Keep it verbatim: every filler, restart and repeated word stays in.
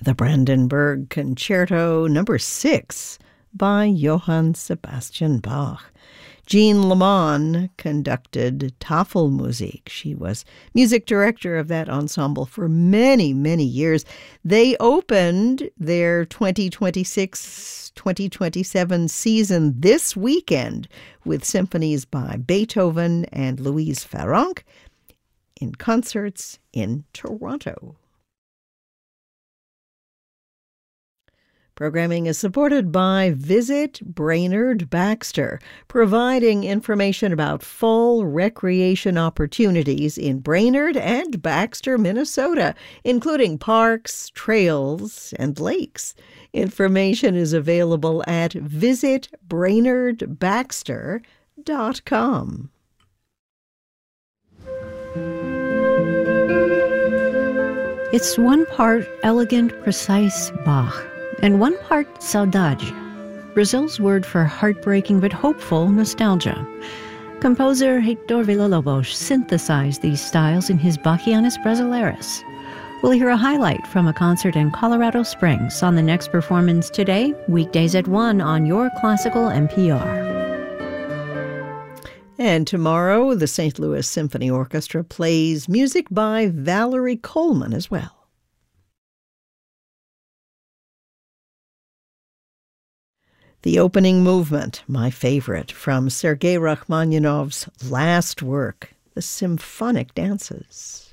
the Brandenburg Concerto number six by Johann Sebastian Bach. Jean Leman conducted Tafelmusik. She was music director of that ensemble for many, many years. They opened their twenty twenty-six twenty twenty-seven season this weekend with symphonies by Beethoven and Louise Farrenc in concerts in Toronto. Programming is supported by Visit Brainerd Baxter, providing information about fall recreation opportunities in Brainerd and Baxter, Minnesota, including parks, trails, and lakes. Information is available at visit brainerd baxter dot com. It's one part elegant, precise Bach, and one part saudade, Brazil's word for heartbreaking but hopeful nostalgia. Composer Heitor Villa-Lobos synthesized these styles in his Bachianas Brasileiras. We'll hear a highlight from a concert in Colorado Springs on the next performance today, weekdays at one on your classical N P R. And tomorrow, the Saint Louis Symphony Orchestra plays music by Valerie Coleman as well. The opening movement, my favorite, from Sergei Rachmaninoff's last work, the Symphonic Dances.